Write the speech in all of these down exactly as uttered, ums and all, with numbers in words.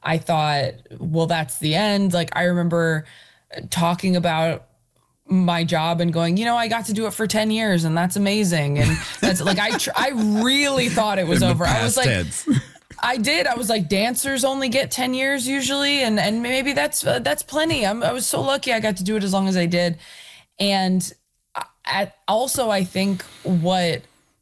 I thought, well, that's the end. Like, I remember talking about my job and going, you know, I got to do it for ten years and that's amazing. And that's like, I, tr- I really thought it was In the over. I was past like, tense. I did. I was like, dancers only get ten years usually. And, and maybe that's, uh, that's plenty. I'm, I was so lucky I got to do it as long as I did. And at, also, I think what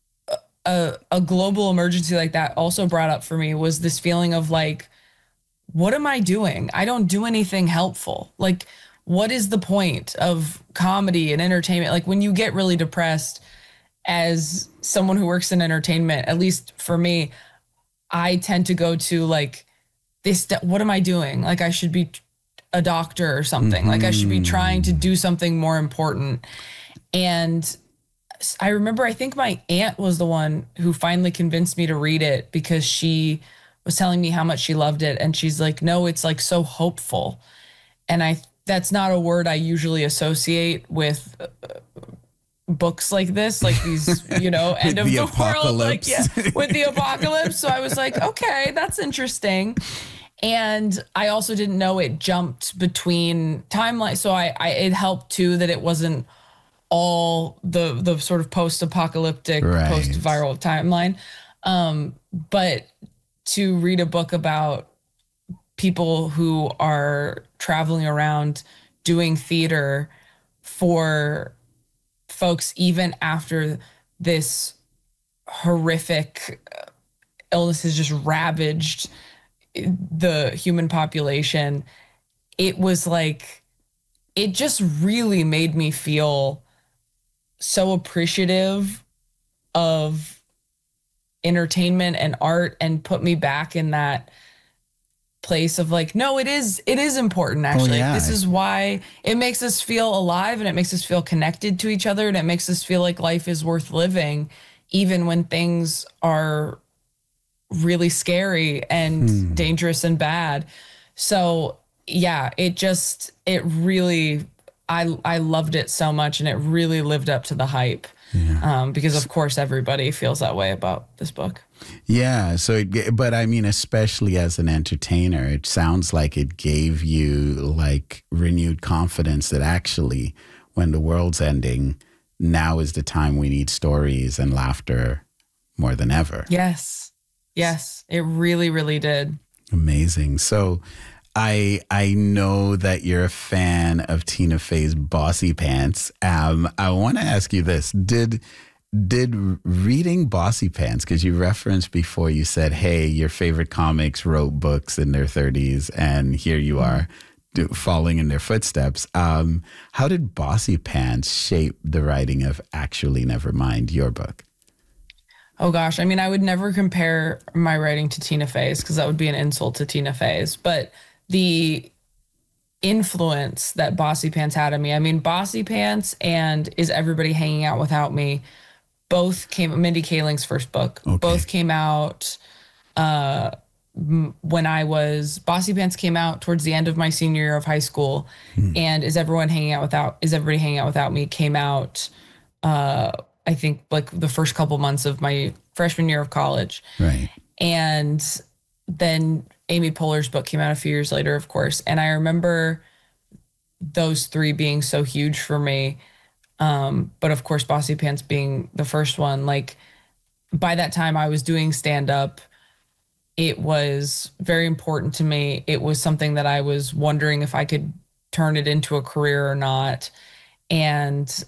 a, a global emergency like that also brought up for me was this feeling of like, what am I doing? I don't do anything helpful. Like, what is the point of comedy and entertainment? Like, when you get really depressed as someone who works in entertainment, at least for me, I tend to go to like this, what am I doing? Like, I should be a doctor or something. Mm-hmm. Like, I should be trying to do something more important. And I remember, I think my aunt was the one who finally convinced me to read it because she was telling me how much she loved it. And she's like, no, it's like so hopeful. And I, that's not a word I usually associate with uh, books like this, like these, you know, end of the, the world, like, yeah, with the apocalypse. So I was like, okay, that's interesting. And I also didn't know it jumped between timelines. So I, I, it helped too that it wasn't all the the sort of post-apocalyptic, right. post-viral timeline. Um, but to read a book about people who are traveling around doing theater for folks even after this horrific illness has just ravaged the human population, it was like, it just really made me feel so appreciative of entertainment and art and put me back in that place of like, no, it is, it is important actually. Oh, yeah. This is why it makes us feel alive and it makes us feel connected to each other and it makes us feel like life is worth living, even when things are really scary and hmm. dangerous and bad. So yeah, it just, it really, I I loved it so much and it really lived up to the hype. Yeah. Um, because of course everybody feels that way about this book. Yeah. So, it, but I mean, especially as an entertainer, it sounds like it gave you like renewed confidence that actually when the world's ending, now is the time we need stories and laughter more than ever. Yes. Yes. It really, really did. Amazing. So I I know that you're a fan of Tina Fey's Bossy Pants. Um, I want to ask you this. Did did reading Bossy Pants, because you referenced before, you said, hey, your favorite comics wrote books in their thirties and here you are do, following in their footsteps. Um, how did Bossy Pants shape the writing of Actually Nevermind, your book? Oh gosh, I mean, I would never compare my writing to Tina Fey's because that would be an insult to Tina Fey's. But the influence that Bossy Pants had on me, I mean, Bossy Pants and Is Everybody Hanging Out Without Me both came, Mindy Kaling's first book, okay. both came out uh, when I was, Bossy Pants came out towards the end of my senior year of high school, hmm. and Is Everyone Hanging Out Without, Is Everybody Hanging Out Without Me came out, uh, I think, like the first couple months of my freshman year of college. Right. And then Amy Poehler's book came out a few years later, of course. And I remember those three being so huge for me. Um, but of course, Bossy Pants being the first one. Like, by that time I was doing stand-up. It was very important to me. It was something that I was wondering if I could turn it into a career or not. And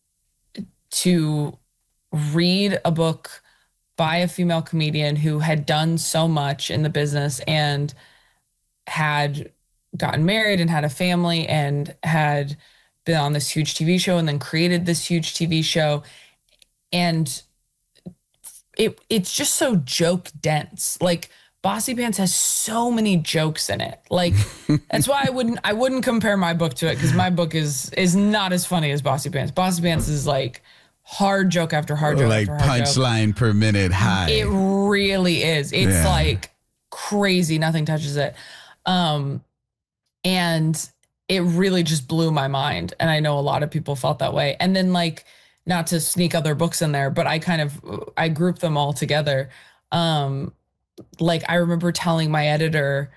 to read a book by a female comedian who had done so much in the business and had gotten married and had a family and had been on this huge T V show and then created this huge T V show. And it it's just so joke dense. Like, Bossy Pants has so many jokes in it. Like, that's why I wouldn't I wouldn't compare my book to it, because my book is is not as funny as Bossy Pants. Bossy Pants is like hard joke after hard joke like after hard joke. Like punchline per minute high. It really is. It's yeah. like crazy. Nothing touches it. Um, and it really just blew my mind. And I know a lot of people felt that way. And then, like, not to sneak other books in there, but I kind of, I grouped them all together. Um, like, I remember telling my editor